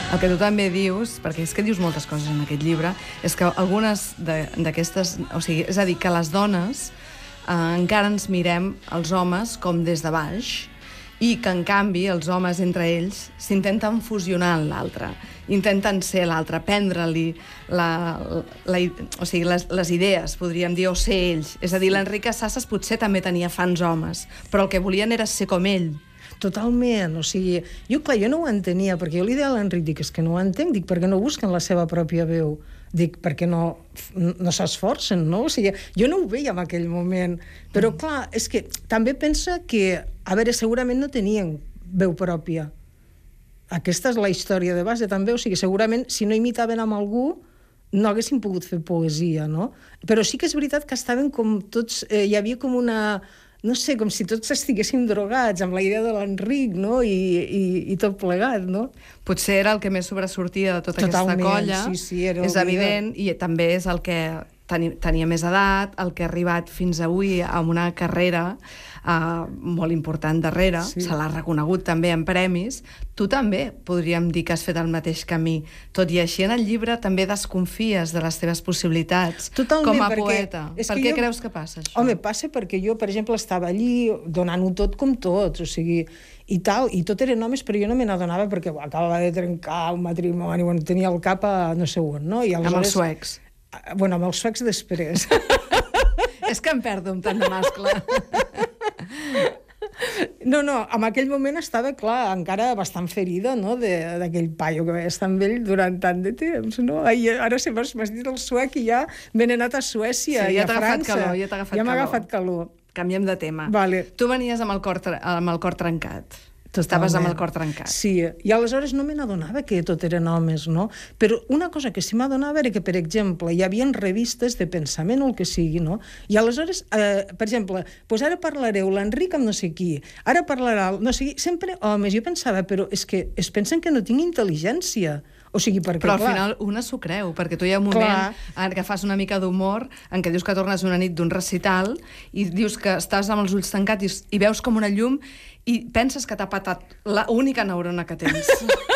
El que tu també dius, perquè és que dius moltes coses en aquest llibre, és que algunes d'aquestes... O sigui, és a dir, que les dones encara ens mirem els homes com des de baix i que, en canvi, els homes entre ells s'intenten fusionar en l'altre, intenten ser l'altre, prendre-li o sigui, les idees, podríem dir, o ser ells. És a dir, l'Enric Casasses potser també tenia fans homes, però el que volien era ser com ell. Totalment, o sigui, jo no ho entenia, perquè jo li deia a l'Enric, dic, és que no ho entenc, dic, perquè no busquen la seva pròpia veu, dic, perquè no s'esforcen, no? O sigui, jo no ho veia en aquell moment, però clar, és que també pensa que, a veure, segurament no tenien veu pròpia. Aquesta és la història de base, també, o sigui, segurament, si no imitaven amb algú, no haguessin pogut fer poesia, no? Però sí que és veritat que estaven com tots, hi havia com una... no sé, com si tots estiguéssim drogats amb la idea de l'Enric, no? I tot plegat, no? Potser era el que més sobresortia de tota aquesta colla. Sí, era és evident, i també és el que tenia més edat, el que ha arribat fins avui amb una carrera molt important darrere, se l'ha reconegut també en premis. Tu també podríem dir que has fet el mateix camí. Tot i així, en el llibre també desconfies de les teves possibilitats com a poeta. Per què creus que passa això? Home, passa perquè jo, per exemple, estava allí donant-ho tot com tots, o sigui, i tal, i tot eren homes, però jo no me n'adonava perquè acabava de trencar un matrimoni, tenia el cap a no sé on, no? Amb els suecs. Bueno, amb els suecs després. És que em perdo amb tant de mascle. No, en aquell moment estava, clar, encara bastant ferida, no?, d'aquell paio que vaig estar amb ell durant tant de temps, no? Ara se m'has dit el suec i ja me n'he anat a Suècia i a França. Ja m'ha agafat calor. Canviem de tema. Vale. Tu venies amb el cor trencat. Estaves amb el cor trencat. Sí, i aleshores no me n'adonava que tot eren homes, no? Però una cosa que sí m'adonava era que, per exemple, hi havia revistes de pensament o el que sigui, no? I aleshores, per exemple, doncs ara parlareu l'Enric amb no sé qui, ara parlarà no sé qui, sempre homes. Jo pensava, però és que es pensen que no tinc intel·ligència. O sigui, perquè, però al final una s'ho creu, perquè tu hi ha un moment en què fas una mica d'humor, en què dius que tornes una nit d'un recital i dius que estàs amb els ulls tancats i veus com una llum i penses que t'ha patat l'única neurona que tens.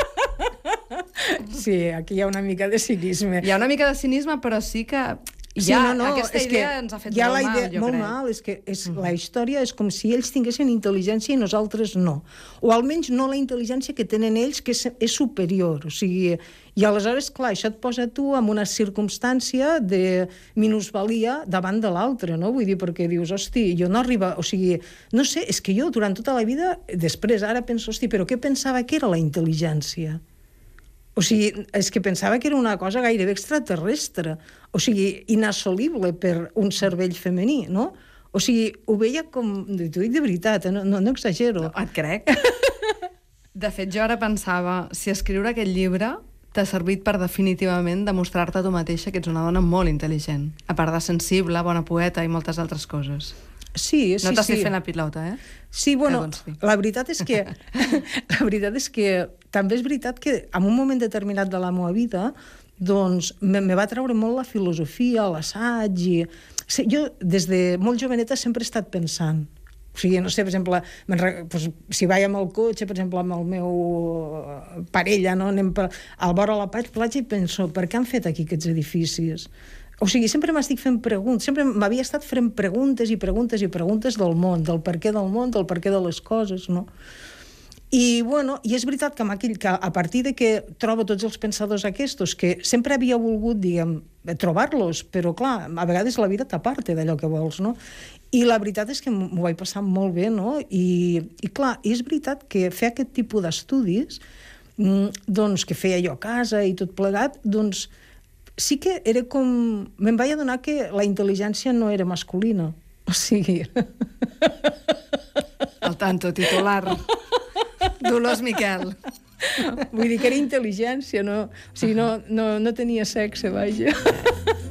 Sí, aquí hi ha una mica de cinisme. Hi ha una mica de cinisme, però sí que... aquesta idea ens ha fet molt mal, jo crec. Molt mal, és que la història és com si ells tinguessin intel·ligència i nosaltres no. O almenys no la intel·ligència que tenen ells, que és superior. O sigui, i aleshores, clar, això et posa tu en una circumstància de minusvalia davant de l'altre, no? Vull dir, perquè dius, hosti, jo no arriba... O sigui, no sé, és que jo durant tota la vida, després ara penso, hosti, però què pensava que era la intel·ligència? O sigui, és que pensava que era una cosa gairebé extraterrestre, o sigui, inassolible per un cervell femení, no? O sigui, ho veia com... T'ho dic de veritat, no exagero. No, et crec. De fet, jo ara pensava, si escriure aquest llibre t'ha servit per definitivament demostrar-te a tu mateixa que ets una dona molt intel·ligent, a part de sensible, bona poeta i moltes altres coses. Sí. No t'estic fent la pilota, eh? Sí, bueno, la veritat és que també és veritat que en un moment determinat de la meva vida doncs me va treure molt la filosofia, l'assaig i... Jo des de molt joveneta sempre he estat pensant. O sigui, no sé, per exemple, si vaig amb el cotxe, per exemple, amb el meu parella, no? Anem al vora la platja i penso, per què han fet aquí aquests edificis? O sigui, sempre m'estic fent preguntes, sempre m'havia estat fent preguntes i preguntes i preguntes del món, del per què del món, del per què de les coses, no? I, bueno, i és veritat que a partir de que trobo tots els pensadors aquests, que sempre havia volgut, diguem, trobar-los, però, clar, a vegades la vida t'aparta d'allò que vols, no? I la veritat és que m'ho vaig passar molt bé, no? I clar, és veritat que fer aquest tipus d'estudis, doncs, que feia jo a casa i tot plegat, doncs, sí que era com... Me'n vaig adonar que la intel·ligència no era masculina. O sigui... Al tanto, titular. Dolors Miquel. Vull dir que era intel·ligència, no? O sigui, no tenia sexe, vaja.